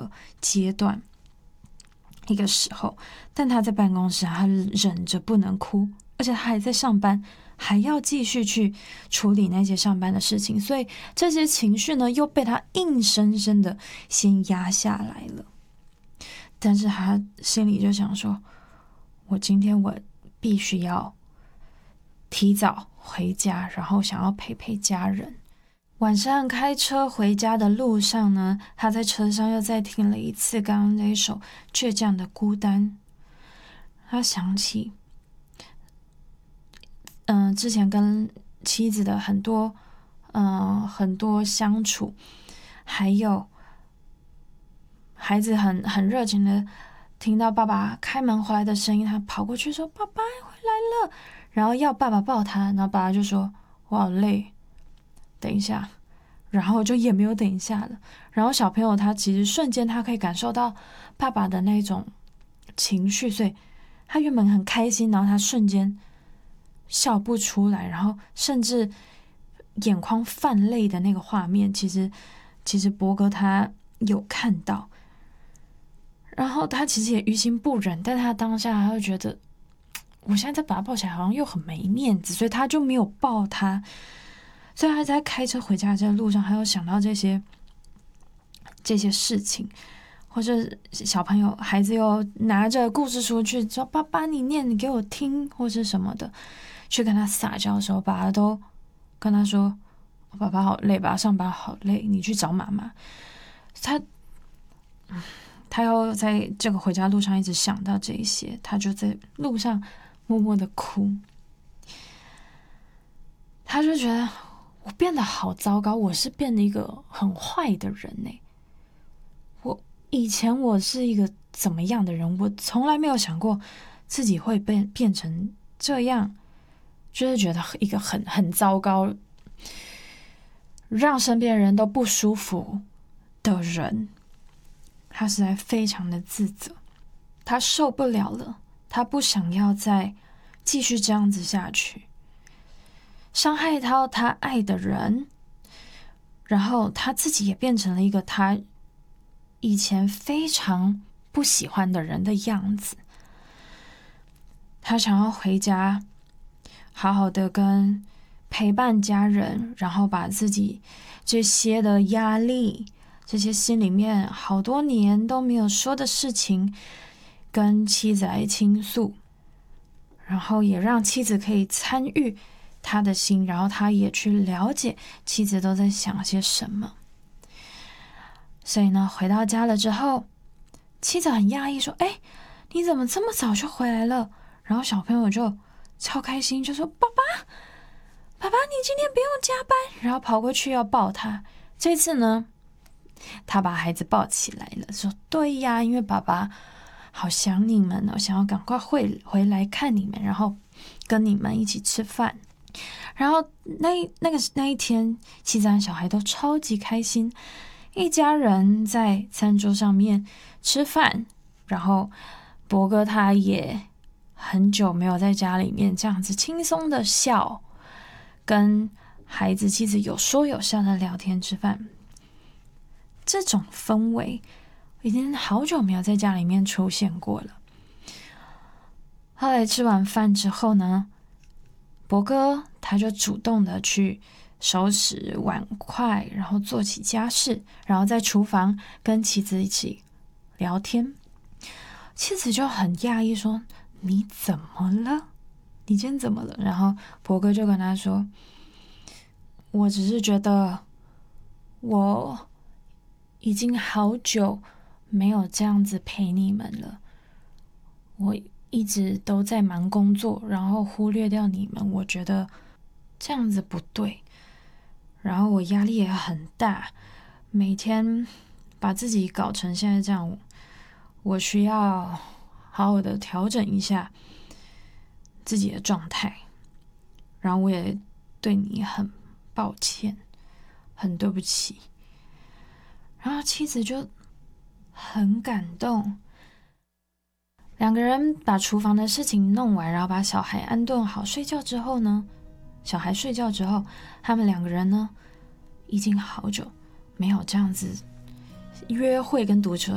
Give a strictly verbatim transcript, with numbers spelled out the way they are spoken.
个阶段一个时候，但他在办公室他忍着不能哭，而且他还在上班，还要继续去处理那些上班的事情，所以这些情绪呢又被他硬生生的先压下来了。但是他心里就想说，我今天我必须要提早回家，然后想要陪陪家人。晚上开车回家的路上呢，他在车上又再听了一次刚刚那一首倔强的孤单。他想起嗯、呃，之前跟妻子的很多嗯、呃、很多相处，还有孩子很很热情的听到爸爸开门回来的声音，他跑过去说爸爸回来了，然后要爸爸抱他，然后爸爸就说我好累，等一下，然后就也没有等一下了。然后小朋友他其实瞬间他可以感受到爸爸的那种情绪，所以他原本很开心，然后他瞬间笑不出来，然后甚至眼眶泛泪的那个画面，其实其实博哥他有看到，然后他其实也于心不忍，但他当下他就觉得我现在再把他抱起来好像又很没面子，所以他就没有抱他。所以他在开车回家的这个路上，还有想到这些这些事情，或者小朋友孩子又拿着故事书去说爸爸你念你给我听或是什么的，去跟他撒娇的时候，爸爸都跟他说爸爸好累，爸爸上班好累，你去找妈妈。他他要在这个回家路上一直想到这一些，他就在路上默默的哭。他就觉得我变得好糟糕，我是变得一个很坏的人欸。我以前我是一个怎么样的人，我从来没有想过自己会变变成这样，就是觉得一个很很糟糕，让身边人都不舒服的人。他实在非常的自责，他受不了了，他不想要再继续这样子下去，伤害到他爱的人，然后他自己也变成了一个他以前非常不喜欢的人的样子。他想要回家好好的跟陪伴家人，然后把自己这些的压力，这些心里面好多年都没有说的事情跟妻子来倾诉，然后也让妻子可以参与他的心，然后他也去了解妻子都在想些什么。所以呢，回到家了之后，妻子很讶异说，哎，你怎么这么早就回来了？然后小朋友就超开心，就说爸爸爸爸你今天不用加班，然后跑过去要抱他。这次呢，他把孩子抱起来了，说对呀，因为爸爸好想你们哦，想要赶快回回来看你们，然后跟你们一起吃饭。然后那那个那一天，妻子和小孩都超级开心，一家人在餐桌上面吃饭，然后博哥他也很久没有在家里面这样子轻松的笑，跟孩子妻子有说有笑的聊天吃饭。这种氛围已经好久没有在家里面出现过了。后来吃完饭之后呢，博哥他就主动的去收拾碗筷，然后做起家事，然后在厨房跟妻子一起聊天。妻子就很讶异说，你怎么了？你今天怎么了？然后博哥就跟他说，我只是觉得我已经好久没有这样子陪你们了，我一直都在忙工作，然后忽略掉你们，我觉得这样子不对，然后我压力也很大，每天把自己搞成现在这样，我需要好好的调整一下自己的状态，然后我也对你很抱歉，很对不起。然后妻子就很感动，两个人把厨房的事情弄完，然后把小孩安顿好睡觉之后呢，小孩睡觉之后，他们两个人呢已经好久没有这样子约会跟独处